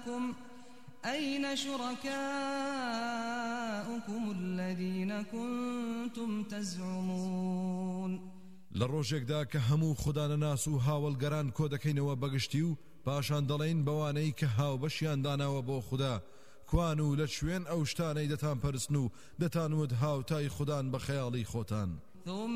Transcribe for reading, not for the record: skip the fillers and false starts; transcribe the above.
أين شركاؤكم الذين كنتم تزعمون لروجێکدا کە هەموو خودانەناس و هاوڵگەران کۆ دەکەینەوە بەگشتی و پاشان دەڵێن بەوانەی کە هاوبەشیان داناوە بۆ خوددا کوان و لە شوێن ئەو شتانەی دەتان پەرستن و دەتانوت هاوتای خوددان بە خەیاڵی خۆتان